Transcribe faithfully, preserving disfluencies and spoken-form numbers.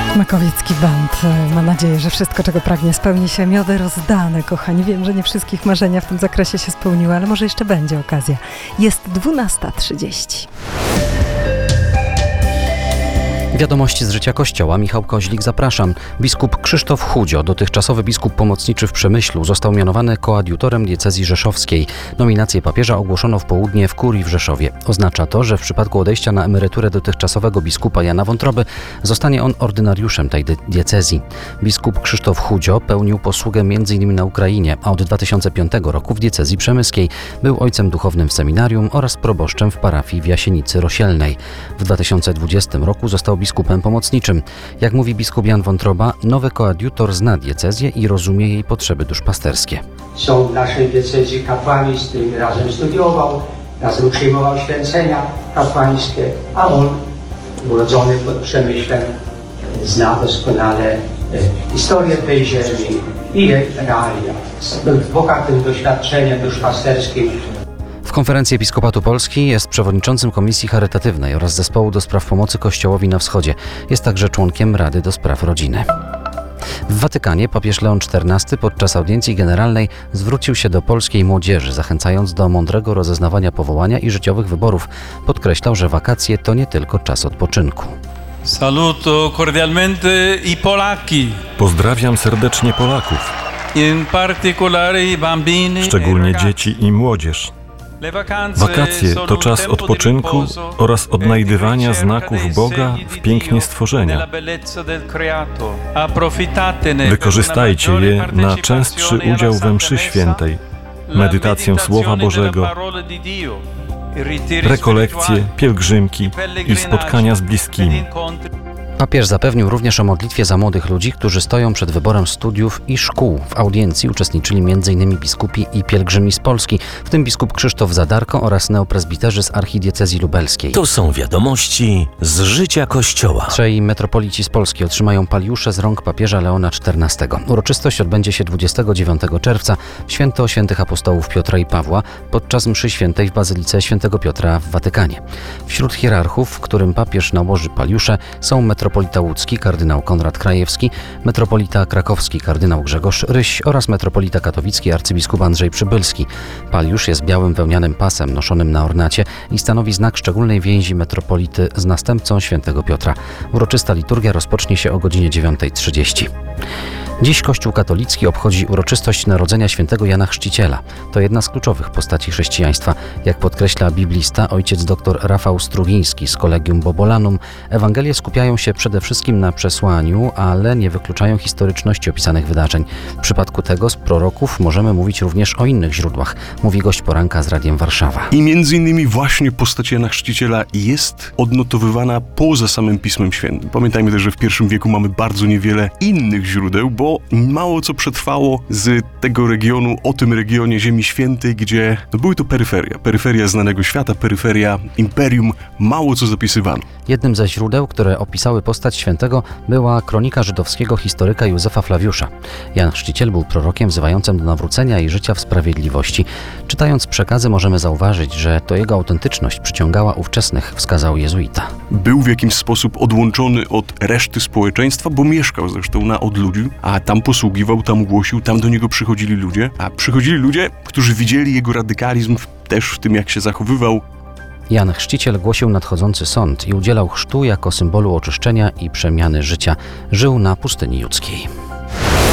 Makowiecki Band ma nadzieję, że wszystko, czego pragnie, spełni się. Miody rozdane, kochani. Wiem, że nie wszystkich marzenia w tym zakresie się spełniły, ale może jeszcze będzie okazja. Jest dwunasta trzydzieści. Wiadomości z życia Kościoła. Michał Koźlik, zapraszam. Biskup Krzysztof Chudzio, dotychczasowy biskup pomocniczy w Przemyślu, został mianowany koadiutorem diecezji rzeszowskiej. Nominację papieża ogłoszono w południe w kurii w Rzeszowie. Oznacza to, że w przypadku odejścia na emeryturę dotychczasowego biskupa Jana Wątroby zostanie on ordynariuszem tej diecezji. Biskup Krzysztof Chudzio pełnił posługę między innymi na Ukrainie, a od dwa tysiące piątego roku w diecezji przemyskiej. Był ojcem duchownym w seminarium oraz proboszczem w parafii w Jasienicy Rosielnej. W dwa tysiące dwudziestym roku został biskupem pomocniczym. Jak mówi biskup Jan Wątroba, nowy koadiutor zna diecezję i rozumie jej potrzeby duszpasterskie. Są w naszej diecezji kapłani, z którymi razem studiował, razem przyjmował święcenia kapłańskie, a on, urodzony pod Przemyślem, zna doskonale historię tej ziemi i jej realia. Był bogatym doświadczeniem duszpasterskim. W Konferencji Episkopatu Polski jest przewodniczącym Komisji Charytatywnej oraz Zespołu do spraw pomocy Kościołowi na Wschodzie. Jest także członkiem Rady do spraw rodziny. W Watykanie papież Leon czternasty podczas audiencji generalnej zwrócił się do polskiej młodzieży, zachęcając do mądrego rozeznawania powołania i życiowych wyborów. Podkreślał, że wakacje to nie tylko czas odpoczynku. Saluto cordialmente i Polaki. Pozdrawiam serdecznie Polaków, In particolare i bambini, szczególnie dzieci i młodzież. Wakacje to czas odpoczynku oraz odnajdywania znaków Boga w pięknie stworzenia. Wykorzystajcie je na częstszy udział we mszy świętej, medytację Słowa Bożego, rekolekcje, pielgrzymki i spotkania z bliskimi. Papież zapewnił również o modlitwie za młodych ludzi, którzy stoją przed wyborem studiów i szkół. W audiencji uczestniczyli między innymi biskupi i pielgrzymi z Polski, w tym biskup Krzysztof Zadarko oraz neopresbiterzy z archidiecezji lubelskiej. To są wiadomości z życia Kościoła. Trzej metropolici z Polski otrzymają paliusze z rąk papieża Leona czternastego. Uroczystość odbędzie się dwudziestego dziewiątego czerwca w święto świętych apostołów Piotra i Pawła podczas mszy świętej w Bazylice Świętego Piotra w Watykanie. Wśród hierarchów, którym papież nałoży paliusze, są metropolici Metropolita łódzki kardynał Konrad Krajewski, metropolita krakowski kardynał Grzegorz Ryś oraz metropolita katowicki arcybiskup Andrzej Przybylski. Paliusz jest białym wełnianym pasem noszonym na ornacie i stanowi znak szczególnej więzi metropolity z następcą świętego Piotra. Uroczysta liturgia rozpocznie się o godzinie dziewiątej trzydzieści. Dziś Kościół katolicki obchodzi uroczystość narodzenia świętego Jana Chrzciciela. To jedna z kluczowych postaci chrześcijaństwa. Jak podkreśla biblista ojciec dr Rafał Strugiński z Collegium Bobolanum, Ewangelie skupiają się przede wszystkim na przesłaniu, ale nie wykluczają historyczności opisanych wydarzeń. W przypadku tego z proroków możemy mówić również o innych źródłach, mówi gość poranka z Radiem Warszawa. I między innymi właśnie postać Jana Chrzciciela jest odnotowywana poza samym Pismem Świętym. Pamiętajmy też, że w pierwszym wieku mamy bardzo niewiele innych źródeł, bo mało co przetrwało z tego regionu, o tym regionie Ziemi Świętej, gdzie no, były to peryferia. Peryferia znanego świata, peryferia imperium, mało co zapisywano. Jednym ze źródeł, które opisały postać świętego, była kronika żydowskiego historyka Józefa Flawiusza. Jan Chrzciciel był prorokiem wzywającym do nawrócenia i życia w sprawiedliwości. Czytając przekazy możemy zauważyć, że to jego autentyczność przyciągała ówczesnych, wskazał jezuita. Był w jakiś sposób odłączony od reszty społeczeństwa, bo mieszkał zresztą na odludziu, a tam posługiwał, tam głosił, tam do niego przychodzili ludzie, a przychodzili ludzie, którzy widzieli jego radykalizm też w tym, jak się zachowywał. Jan Chrzciciel głosił nadchodzący sąd i udzielał chrztu jako symbolu oczyszczenia i przemiany życia. Żył na pustyni judzkiej.